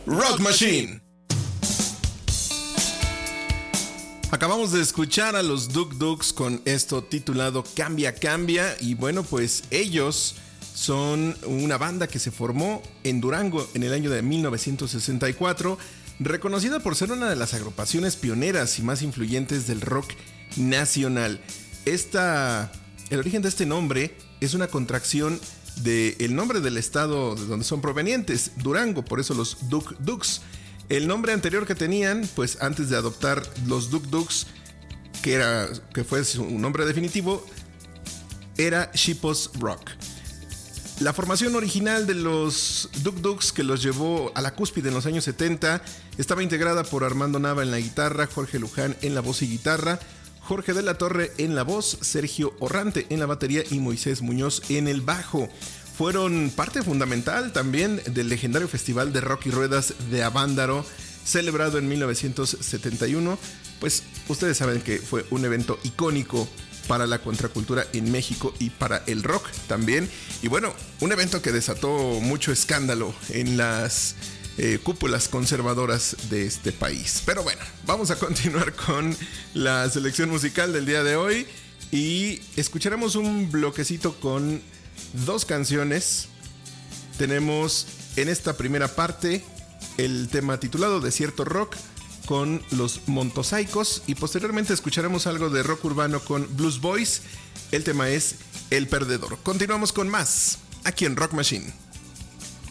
Rock Machine. Acabamos de escuchar a los Duk Duks con esto titulado Cambia, Cambia. Y bueno, pues ellos son una banda que se formó en Durango en el año de 1964, reconocida por ser una de las agrupaciones pioneras y más influyentes del rock nacional. El origen de este nombre es una contracción del nombre del estado de donde son provenientes, Durango, por eso los Duk Duks. El nombre anterior que tenían, pues antes de adoptar los Duk Duks, que fue su nombre definitivo, era Shipos Rock. La formación original de los Duk Duks, que los llevó a la cúspide en los años 70, estaba integrada por Armando Nava en la guitarra, Jorge Luján en la voz y guitarra, Jorge de la Torre en la voz, Sergio Orrante en la batería y Moisés Muñoz en el bajo. Fueron parte fundamental también del legendario Festival de Rock y Ruedas de Avándaro, celebrado en 1971. Pues ustedes saben que fue un evento icónico para la contracultura en México y para el rock también. Y bueno, un evento que desató mucho escándalo en las cúpulas conservadoras de este país. Pero bueno, vamos a continuar con la selección musical del día de hoy y escucharemos un bloquecito con dos canciones. Tenemos en esta primera parte el tema titulado Desierto Rock con los Montosaicos y posteriormente escucharemos algo de rock urbano con Blues Boys. El tema es El Perdedor. Continuamos con más aquí en Rock Machine.